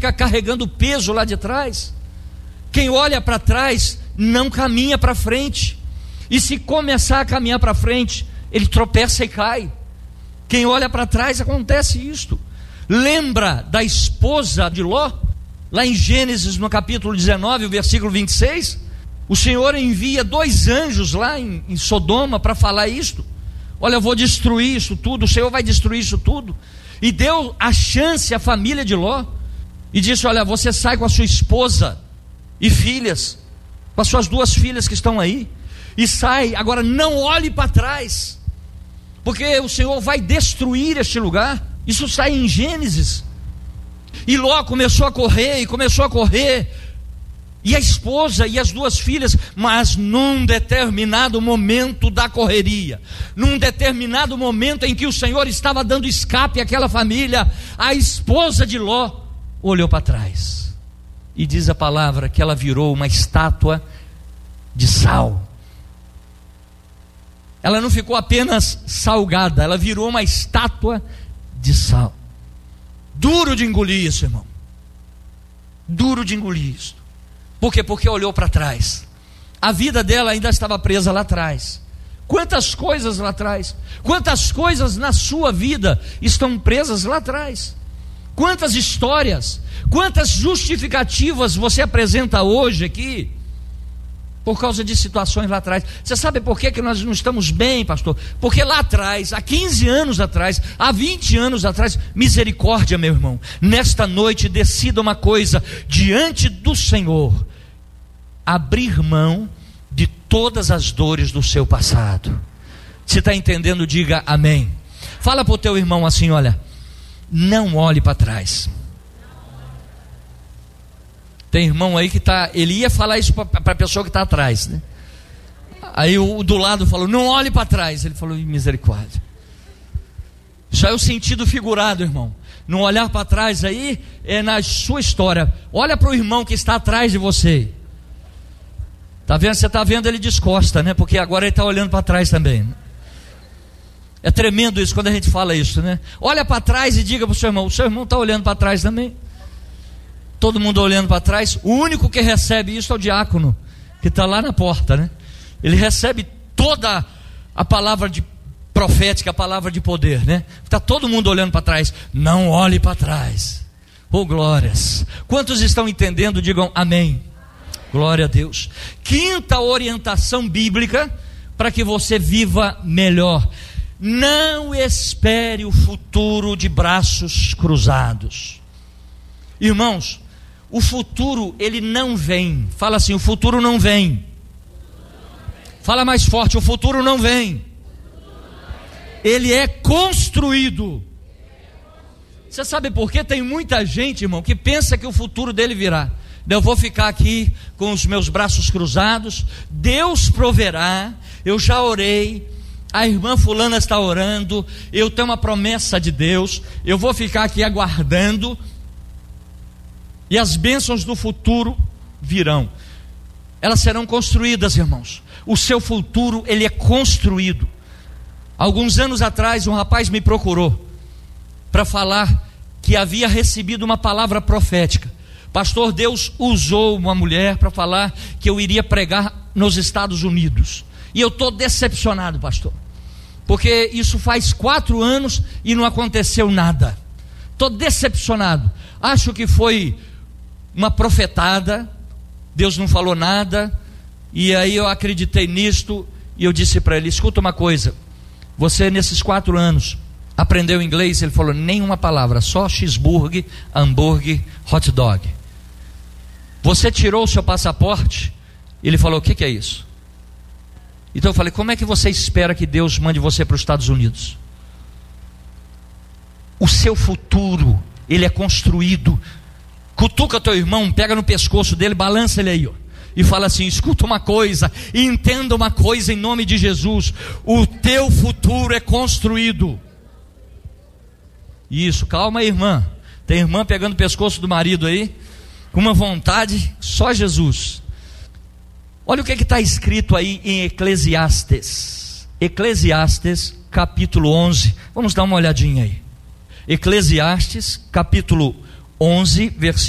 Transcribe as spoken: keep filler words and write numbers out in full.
fica carregando peso lá de trás. Quem olha para trás não caminha para frente, e se começar a caminhar para frente, ele tropeça e cai. Quem olha para trás, acontece isto. Lembra da esposa de Ló? Lá em Gênesis, no capítulo dezenove, o versículo vinte e seis, o Senhor envia dois anjos lá em, em Sodoma para falar isto. Olha, eu vou destruir isso tudo, o Senhor vai destruir isso tudo. E deu a chance à família de Ló, e disse: olha, você sai com a sua esposa e filhas, com as suas duas filhas que estão aí, e sai, agora não olhe para trás, porque o Senhor vai destruir este lugar. Isso está em Gênesis. E Ló começou a correr, e começou a correr, e a esposa e as duas filhas, mas num determinado momento da correria, num determinado momento em que o Senhor estava dando escape àquela família, a esposa de Ló olhou para trás, e diz a palavra que ela virou uma estátua de sal. Ela não ficou apenas salgada, ela virou uma estátua de sal. Duro de engolir isso, irmão. Duro de engolir isso. Por quê? Porque olhou para trás. A vida dela ainda estava presa lá atrás. Quantas coisas lá atrás, quantas coisas na sua vida estão presas lá atrás. Quantas histórias, quantas justificativas você apresenta hoje aqui, por causa de situações lá atrás. Você sabe por que que nós não estamos bem, pastor? Porque lá atrás, há quinze anos atrás, há vinte anos atrás, misericórdia, meu irmão. Nesta noite, decida uma coisa diante do Senhor: abrir mão de todas as dores do seu passado. Se está entendendo, diga amém. Fala para o teu irmão assim: olha, não olhe para trás. Tem irmão aí que está, ele ia falar isso para a pessoa que está atrás, né? Aí o, o do lado falou: não olhe para trás. Ele falou: misericórdia. Isso é o sentido figurado, irmão. Não olhar para trás aí é na sua história. Olha para o irmão que está atrás de você. Tá vendo? Você está vendo ele descosta, né? Porque agora ele está olhando para trás também. É tremendo isso quando a gente fala isso, né? Olha para trás e diga para o seu irmão: o seu irmão está olhando para trás também. Todo mundo olhando para trás. O único que recebe isso é o diácono, que está lá na porta, né? Ele recebe toda a palavra de profética, a palavra de poder, né? Está todo mundo olhando para trás. Não olhe para trás. Oh, glórias. Quantos estão entendendo? Digam amém. Glória a Deus. Quinta orientação bíblica para que você viva melhor: não espere o futuro de braços cruzados. Irmãos, o futuro ele não vem. Fala assim: o futuro não vem. Fala mais forte: o futuro não vem. Ele é construído. Você sabe por quê? Tem muita gente, irmão, que pensa que o futuro dele virá. Eu vou ficar aqui com os meus braços cruzados, Deus proverá, eu já orei, a irmã fulana está orando, eu tenho uma promessa de Deus, eu vou ficar aqui aguardando, e as bênçãos do futuro virão. Elas serão construídas, irmãos. O seu futuro, ele é construído. Alguns anos atrás, um rapaz me procurou para falar que havia recebido uma palavra profética. Pastor, Deus usou uma mulher para falar que eu iria pregar nos Estados Unidos. E eu estou decepcionado, pastor, porque isso faz quatro anos e não aconteceu nada. Estou decepcionado. Acho que foi uma profetada, Deus não falou nada. E aí eu acreditei nisto e eu disse para ele: escuta uma coisa, você nesses quatro anos aprendeu inglês? Ele falou: nenhuma palavra, só cheeseburger, hambúrguer, hot dog. Você tirou o seu passaporte? Ele falou: o que, que é isso? Então eu falei: como é que você espera que Deus mande você para os Estados Unidos? O seu futuro, ele é construído. Cutuca teu irmão, pega no pescoço dele, balança ele aí, ó, e fala assim: escuta uma coisa, e entenda uma coisa em nome de Jesus: o teu futuro é construído. Isso, calma aí, irmã. Tem irmã pegando o pescoço do marido aí, com uma vontade, só Jesus. Olha o que está escrito aí em Eclesiastes. Eclesiastes capítulo onze. Vamos dar uma olhadinha aí. Eclesiastes capítulo onze, versículo